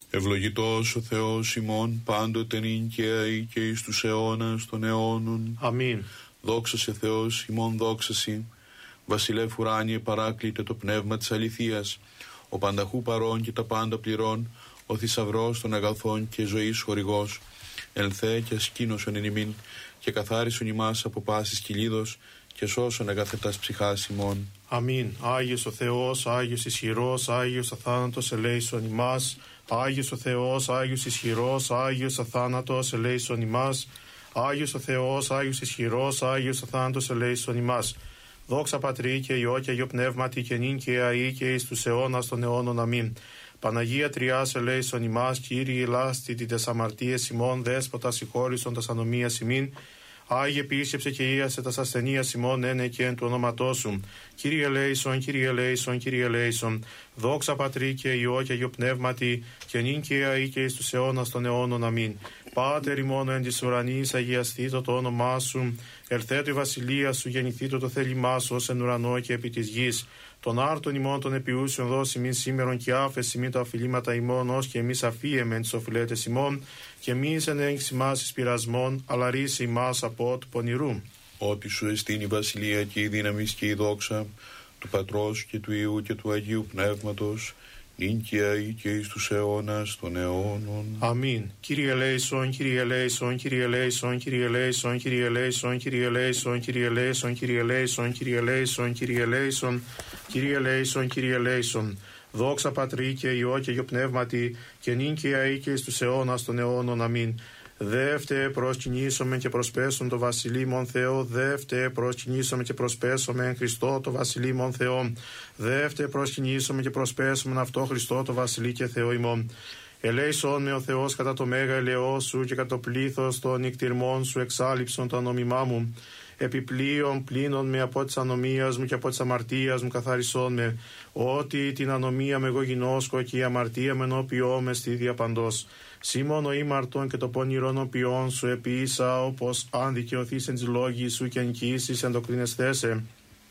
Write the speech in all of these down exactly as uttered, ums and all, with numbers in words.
Ευλογητός ο Θεός ημών πάντοτε νυν και αεί και εις τους αιώνας των αιώνων. Αμήν. Δόξα σε Θεός ημών δόξα σοι. Βασιλεύ ουράνιε παράκλητε το πνεύμα της αληθείας, ο πανταχού παρών και τα πάντα πληρών, ο θησαυρός των αγαθών και ζωής χορηγός. Ελθέ και ασκήνωσον εν ημίν και καθάρισον ημάς από πάσης κυλίδος και σώσον αγαθετάς ψυχάς ημών. Αμήν. Άγιος ο Θεός, Άγιος ισχυρός, Άγιος αθάνατος ελέησον ημάς. Άγιος ο Θεός, Άγιος ισχυρός, Άγιος αθάνατος ελέησον ημάς. Άγιος ο Θεός, Άγιος ισχυρός, Άγιος αθάνατος ελέησον ημάς. Δόξα Πατρί και Υιό και Αγιο Πνεύματι και νυν και αεί και εις τους αιώνας των αιώνων. Αμήν. Παναγία Τριάς ελέησον ημάς, Κύριε ελάστη τες αμαρτίες ημών, Δέσποτα συγχώρησον τας ανομίας ημίν. Άγιε επίσκεψε και ίασε τας ασθενείας ημών, ένε και εν του ονόματός σου. Κύριε ελέησον, Κύριε ελέησον, Κύριε ελέησον. Δόξα Πατρί και Υιό και Αγιο Πνεύματι και νυν και αεί και εις τους αιώνας των αιώνων. Αμήν. Πάτερ ημών εν της ουρανής, αγιαστήτω το όνομά σου. Ελθέτω η βασιλεία σου, γεννηθήτω το θέλημά σου ως εν ουρανό και επί της γης. Τον άρτον ημών των επιούσιων δώσει μην σήμερον και άφεση μην τα οφειλήματα ημών, ως και εμείς αφίεμεν τις οφειλέτες ημών, και εμείς εν έγξη μας εις πειρασμών, αλλά ρίσε ημάς από του πονηρού. Ότι σου εστίν η βασιλεία και η δύναμη και η δόξα του Πατρός και του Υιού και του Αγίου Πνεύματος, νυν και αεί και εις τους αιώνας των αιώνων. Αμήν. Κύριε ελέησον, Κύριε ελέησον, Κύριε ελέησον, Κύριε ελέησον, Κύριε ελέησον, Κύριε ελέησον, Κύριε ελέησον, Κύριε ελέησον, Κύριε ελέησον, Κύριε ελέησον, Κύριε ελέησον, Κύριε ελέησον. Δόξα Πατρί και Υιό και Αγιο Πνεύματι και νυν και αεί και εις τους αιώνας των αιώνων. Αμήν. Δεύτε προσκυνήσομε και προσπέσον το βασιλείμον Θεό, δεύτε προσκυνήσομε και προσπέσομε εν Χριστώ το βασιλείμον Θεό, δεύτε προσκυνήσομε και προσπέσομε αυτό Χριστό το βασιλεί και Θεό ημών. Ελέησον με ο Θεός κατά το μέγα ελαιό σου και κατά το πλήθος των νικτυρμών σου εξάλειψον το ανομιμά μου. Επιπλέον πλύνον με από της ανομίας μου και από της αμαρτίας μου καθαρισόν με, ότι την ανομία με εγώ γινώσκω και η αμαρτία με ενώπιό με στη διαπαντός. Σίμων ο ήμαρτον και το πονηρόν οποιόν σου επίησα, όπως αν δικαιωθείς εν της λόγης σου και εν κοίησης εν το κλινεσθέσαι.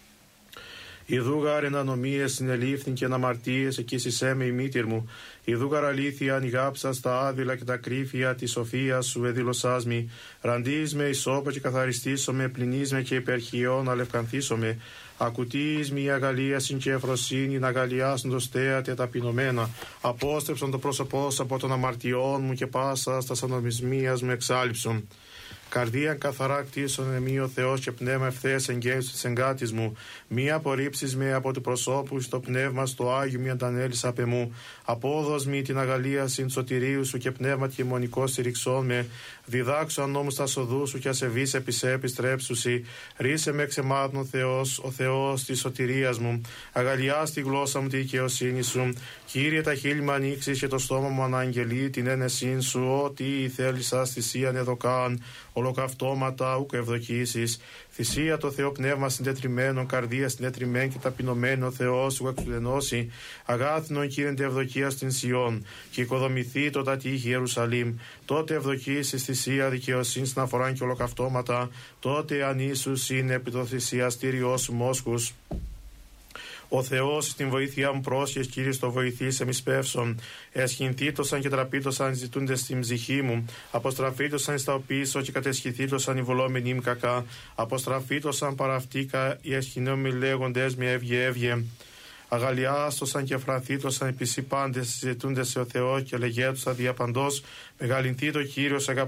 Ιδούγαρ εν ανομίες συνελήφθην και εν αμαρτίες εκείσισέ με η μήτηρ μου. Ιδούγαρ αλήθεια ανηγάψα στα άδειλα και τα κρύφια της σοφίας σου εδήλωσάς μη. Ραντείς με ισόπο και καθαριστήσω με, πληνείς με και υπερχιών αλευκανθήσω με. Ακουτείς μη η αγαλίασιν και ευφροσύνη να αγαλιάσουν το στέαται ταπεινωμένα. Απόστρεψον το πρόσωπό σου από των αμαρτιών μου και πάσα στα ανομισμίας μου εξάλειψον. Καρδία καθαρά κτίσον εμεί ο Θεός και πνεύμα ευθέας εγγένους της εγκάτης μου. Μη απορρίψεις με από του προσώπου στο πνεύμα στο Άγιο μη αντανέλεις απ' εμού. Απόδος μη την αγαλίασιν σωτηρίου σου και πνεύμα και μονικό στηριξών με. Διδάξου αν νόμους τα σοδού σου και ασεβείς επισέ επιστρέψουσι. Ρίσε με εξεμάτων ο Θεός, ο Θεός της σωτηρίας μου. Αγαλιάς τη γλώσσα μου τη δικαιοσύνη σου. Κύριε τα χείλη μου ανοίξεις και το στόμα μου αναγγελεί την ένεσήν σου. Ό,τι θέλησας θυσίαν εδωκάν. Ολοκαυτώματα ούκ ευδοκίσεις. Θυσία το Θεό πνεύμα συντετριμένο, καρδία συντετριμένη και ταπεινωμένο ο Θεός ου εξουδενώσει. Αγάθινον κύριε ευδοκία στην Σιών. Και οικοδομηθεί το τα τείχη Ιερουσαλήμ. Τότε ευδοκίσεις θυσία δικαιοσύνη στην αφορά και ολοκαυτώματα. Τότε αν Ιησούς είναι επί το θυσιαστήριό σου μόσχους. Ο Θεός στην βοήθειά μου πρόσχες, Κύριε, στο βοηθήσει εμείς πεύσον. Εσχυνθήτωσαν και τραπήτωσαν ζητούντες στην ψυχή μου. Αποστραφήτωσαν στα οπίσω και κατεσχυθήτωσαν οι βολόμενοι μου κακά. Αποστραφήτωσαν παραυτήκα οι εσχυνόμοι λέγοντες με έβγε έβγε. Αγαλιάστοσαν και φρανθήτωσαν επισή πάντες ζητούντες σε ο Θεό και λεγέτουσα διαπαντός. Μεγαλυνθεί το Κύριος αγαπητός.